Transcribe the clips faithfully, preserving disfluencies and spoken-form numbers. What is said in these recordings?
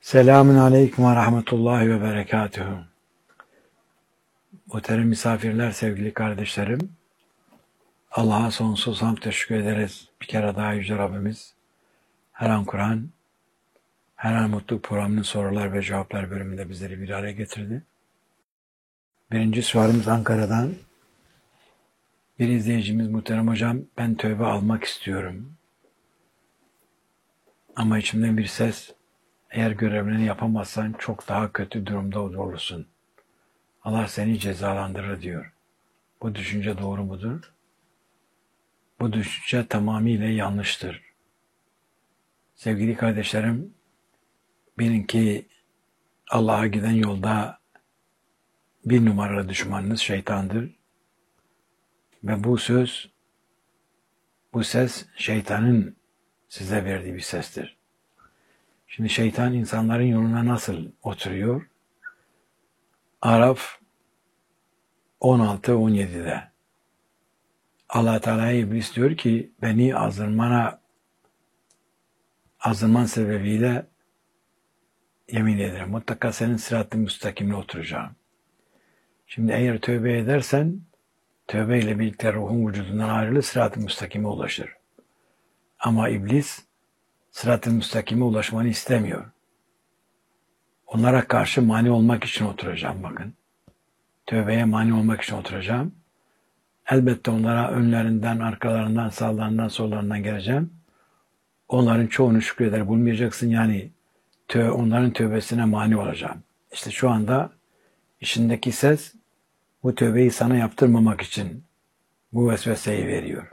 Selamun Aleyküm ve Rahmetullahi ve Berekatuhu. Muhterem misafirler, sevgili kardeşlerim, Allah'a sonsuz hamd teşekkür ederiz. Bir kere daha Yüce Rabbimiz her an Kur'an, her an Mutluluk programının sorular ve cevaplar bölümünde bizleri bir araya getirdi. Birinci sualimiz Ankara'dan. Bir izleyicimiz, muhterem hocam, ben tövbe almak istiyorum. Ama içimden bir ses, eğer görevlerini yapamazsan çok daha kötü durumda olursun. Allah seni cezalandırır diyor. Bu düşünce doğru mudur? Bu düşünce tamamıyla yanlıştır. Sevgili kardeşlerim, bilin ki Allah'a giden yolda bir numaralı düşmanınız şeytandır. Ve bu söz, bu ses şeytanın size verdiği bir sestir. Şimdi şeytan insanların yoluna nasıl oturuyor? Araf on altı on yedi'de Allah Teala iblis diyor ki beni azırmana azırman sebebiyle yemin ederim mutlaka senin sırat-ı müstakimine oturacağım. Şimdi eğer tövbe edersen tövbeyle birlikte ruhun vücudundan ayrılır, sırat-ı müstakime ulaşır. Ama iblis sırat-ı müstakime ulaşmanı istemiyor. Onlara karşı mani olmak için oturacağım bakın. Tövbeye mani olmak için oturacağım. Elbette onlara önlerinden, arkalarından, sağlarından, sollarından geleceğim. Onların çoğunu şükreder bulmayacaksın. Yani tö onların tövbesine mani olacağım. İşte şu anda içindeki ses bu tövbeyi sana yaptırmamak için bu vesveseyi veriyor.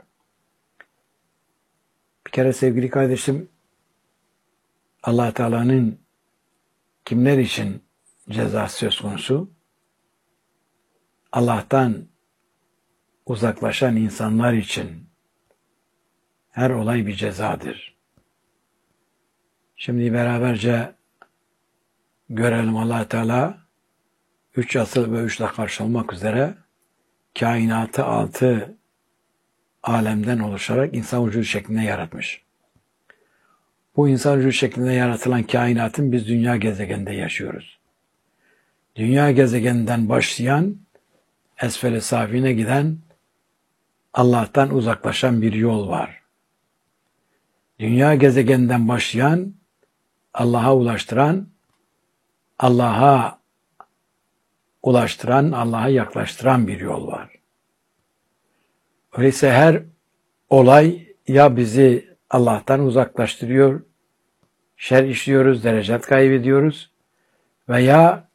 Bir kere sevgili kardeşim, Allah Teala'nın kimler için cezası söz konusu? Allah'tan uzaklaşan insanlar için her olay bir cezadır. Şimdi beraberce görelim Allah Teala üç asıl ve üçle karşı olmak üzere kainatı altı alemden oluşarak insan vücudu şeklinde yaratmış. Bu insan vücudu şeklinde yaratılan kainatın biz dünya gezegeninde yaşıyoruz. Dünya gezegeninden başlayan esfel-i safine giden Allah'tan uzaklaşan bir yol var. Dünya gezegeninden başlayan Allah'a ulaştıran, Allah'a ulaştıran, Allah'a yaklaştıran bir yol var. Öyleyse her olay ya bizi Allah'tan uzaklaştırıyor, şer işliyoruz, derecet kaybediyoruz veya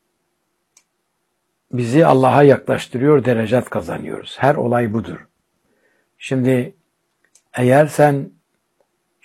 bizi Allah'a yaklaştırıyor, derecet kazanıyoruz. Her olay budur. Şimdi eğer sen